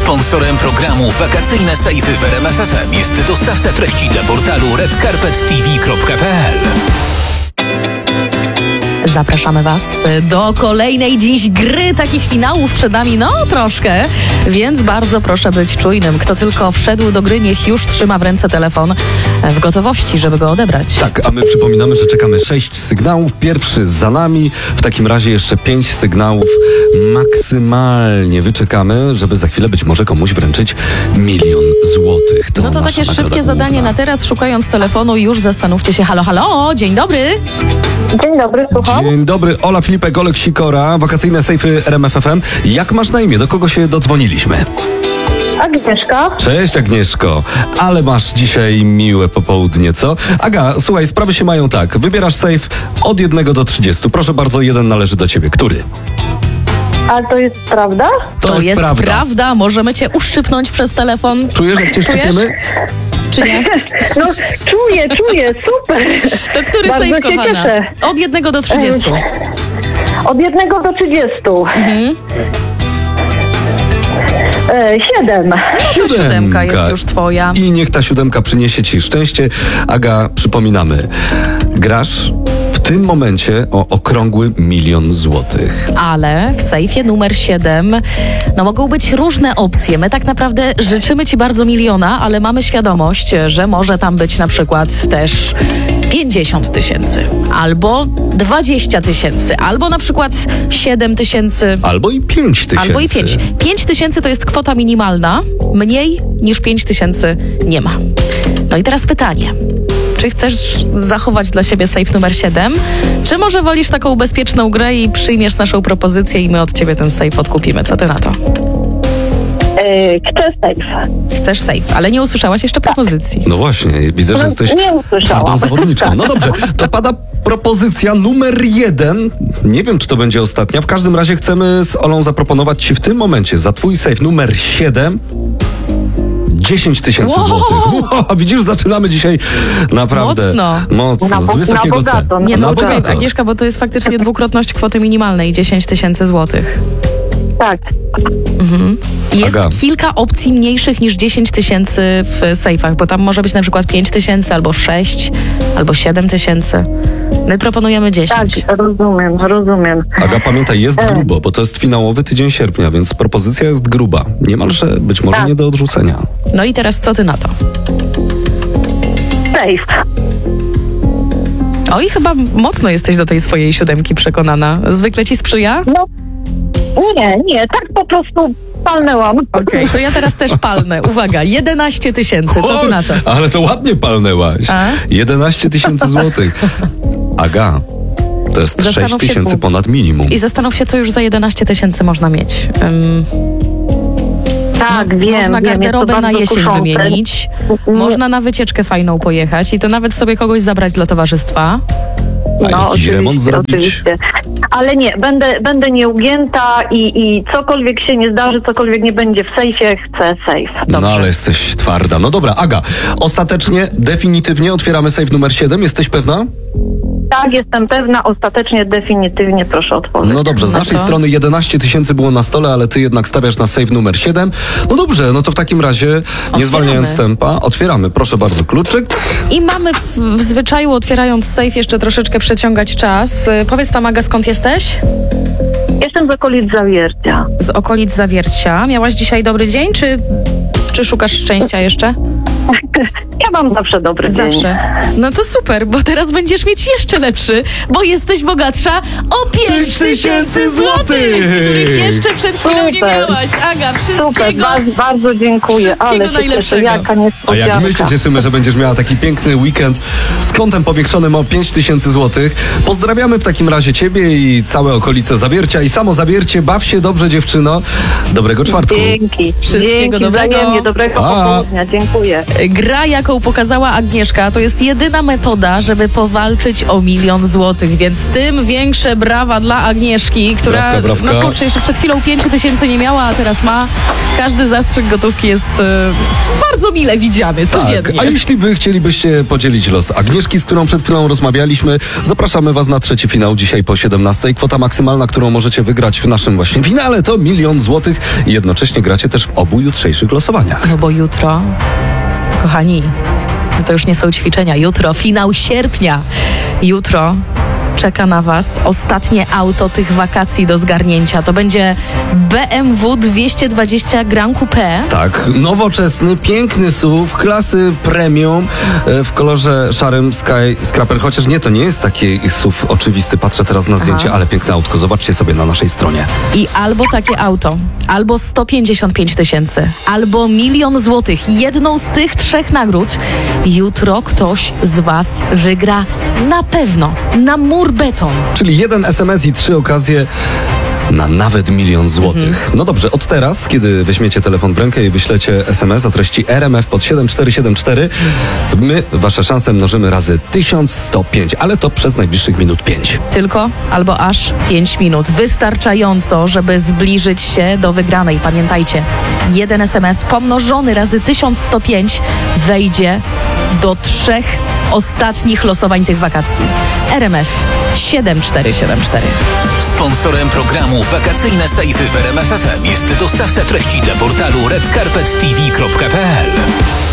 Sponsorem programu Wakacyjne Sejfy w RMF FM jest dostawca treści dla portalu redcarpettv.pl. Zapraszamy Was do kolejnej dziś gry. Takich finałów przed nami, troszkę, więc bardzo proszę być czujnym. Kto tylko wszedł do gry, niech już trzyma w ręce telefon w gotowości, żeby go odebrać. Tak, a my przypominamy, że czekamy 6 sygnałów. Pierwszy za nami. W takim razie jeszcze 5 sygnałów maksymalnie wyczekamy, żeby za chwilę być może komuś wręczyć 1 000 000 złotych. To takie szybkie zadanie na teraz. Szukając telefonu, już zastanówcie się. Halo, halo, dzień dobry. Dzień dobry, słucham. Dzień dobry, Ola Filipek, Olek Sikora, Wakacyjne Sejfy RMF FM. Jak masz na imię? Do kogo się dodzwoniliśmy? Agnieszka. Cześć Agnieszko, ale masz dzisiaj miłe popołudnie, co? Aga, słuchaj, sprawy się mają tak. Wybierasz sejf od 1 do 30. Proszę bardzo, jeden należy do ciebie. Który? Ale to jest prawda? To jest prawda. Możemy cię uszczypnąć przez telefon. Czujesz, jak cię szczypiemy? Czy nie? No, czuję, super. To który Bardzo sejf, się kochana? cieszę. Od 1 do 30. Od 1 do 30. 7. To 7 jest już twoja. I niech ta 7 przyniesie ci szczęście. Aga, przypominamy, grasz w tym momencie o okrągły 1 000 000 złotych. Ale w sejfie numer 7 mogą być różne opcje. My tak naprawdę życzymy ci bardzo 1 000 000, ale mamy świadomość, że może tam być na przykład też 50 000, albo 20 000, albo na przykład 7 000. Albo i 5 000. Albo i 5. 5 000 to jest kwota minimalna. Mniej niż 5 000 nie ma. No i teraz pytanie. Czy chcesz zachować dla siebie sejf numer 7? Czy może wolisz taką bezpieczną grę i przyjmiesz naszą propozycję i my od ciebie ten sejf odkupimy? Co ty na to? Chcę sejf. Chcesz sejf, ale nie usłyszałaś jeszcze propozycji. No właśnie, widzę, że jesteś Nie usłyszałam. twardą zawodniczką. No dobrze, to pada propozycja numer 1. Nie wiem, czy to będzie ostatnia. W każdym razie chcemy z Olą zaproponować ci w tym momencie za twój sejf numer 7 10 000 złotych. Wow, widzisz, zaczynamy dzisiaj naprawdę mocno z wysokiego na bogato. celu. Nie, Na poczekaj, bogato. Agnieszka, bo to jest faktycznie dwukrotność kwoty minimalnej, 10 000 złotych. Tak. Jest Aga. kilka opcji mniejszych niż 10 000 w sejfach, bo tam może być na przykład 5 000, albo 6, albo 7 000. My proponujemy 10. Tak, rozumiem. Aga, pamiętaj, jest grubo, bo to jest finałowy tydzień sierpnia, więc propozycja jest gruba. Niemalże być może nie do odrzucenia. No i teraz co ty na to? Sejf. Oj, chyba mocno jesteś do tej swojej 7 przekonana. Zwykle ci sprzyja? No, nie, tak po prostu palnęłam. Okej, to ja teraz też palnę. Uwaga, 11 000. Co ty na to? Ale to ładnie palnęłaś. A? 11 000 złotych. Aga, to jest Zastanów 6 się 000 tu. ponad minimum. I zastanów się, co już za 11 000 można mieć. Tak, wiem. Można jest to garderobę na bardzo jesień kuszące. wymienić. Można na wycieczkę fajną pojechać i to nawet sobie kogoś zabrać dla towarzystwa. A jakiś remont zrobić? Oczywiście. Ale nie, będę nieugięta i cokolwiek się nie zdarzy, cokolwiek nie będzie w sejfie, chcę sejf. No ale jesteś twarda. No dobra, Aga, ostatecznie, definitywnie otwieramy sejf numer 7. Jesteś pewna? Tak, jestem pewna, ostatecznie, definitywnie proszę odpowiedzieć. No dobrze, z naszej strony 11 000 było na stole, ale ty jednak stawiasz na sejf numer 7. No dobrze, no to w takim razie, nie zwalniając tempa, otwieramy. Proszę bardzo, kluczyk. I mamy w zwyczaju, otwierając sejf, jeszcze troszeczkę przeciągać czas. Powiedz tam, Aga, skąd jesteś? Jestem z okolic Zawiercia. Z okolic Zawiercia. Miałaś dzisiaj dobry dzień, czy szukasz szczęścia jeszcze? Ja mam zawsze dobry dzień. Zawsze. No to super, bo teraz będziesz mieć jeszcze lepszy, bo jesteś bogatsza o 5 000 złotych, których jeszcze przed chwilą nie Super. miałaś. Aga, Super, wszystkiego. bardzo dziękuję. Wszystkiego Ale się najlepszego. cieszę, jaka A niespodzianka. jak my się cieszymy, że będziesz miała taki piękny weekend z kątem powiększonym o 5 000 złotych. Pozdrawiamy w takim razie ciebie i całe okolice Zawiercia i samo Zawiercie. Baw się dobrze, dziewczyno. Dobrego czwartku. Dzięki. Wszystkiego dobrego. Wzajemnie, dobrego popołudnia. Dziękuję. Gra, jaką pokazała Agnieszka, to jest jedyna metoda, żeby powalczyć o 1 000 000 złotych, więc tym większe brawa dla Agnieszki, która, Brawka. no kurczę, jeszcze przed chwilą 5 000 tysięcy nie miała, a teraz ma. Każdy zastrzyk gotówki jest bardzo mile widziany codziennie. Tak, a jeśli wy chcielibyście podzielić los Agnieszki, z którą przed chwilą rozmawialiśmy, zapraszamy was na trzeci finał dzisiaj po 17. Kwota maksymalna, którą możecie wygrać w naszym właśnie finale, to 1 000 000 złotych i jednocześnie gracie też w obu jutrzejszych losowaniach. No bo jutro, kochani, to już nie są ćwiczenia. Jutro, finał sierpnia. Jutro czeka na was ostatnie auto tych wakacji do zgarnięcia. To będzie BMW 220 Grand Coupé. Tak, nowoczesny, piękny SUV, klasy premium w kolorze szarym Skyscraper, chociaż nie, to nie jest taki SUV oczywisty. Patrzę teraz na zdjęcie, ale piękne autko. Zobaczcie sobie na naszej stronie. I albo takie auto, albo 155 000, albo 1 000 000 złotych. Jedną z tych 3 nagród jutro ktoś z was wygra na pewno, na mur beton. Czyli 1 SMS i 3 okazje na nawet 1 000 000 złotych. No dobrze, od teraz, kiedy weźmiecie telefon w rękę i wyślecie SMS o treści RMF pod 7474, my wasze szanse mnożymy razy 1105, ale to przez najbliższych minut 5. Tylko albo aż 5 minut. Wystarczająco, żeby zbliżyć się do wygranej. Pamiętajcie, 1 SMS pomnożony razy 1105 wejdzie do 3 ostatnich losowań tych wakacji. RMF 7474. Sponsorem programu Wakacyjne Sejfy w RMF FM jest dostawca treści dla portalu redcarpettv.pl.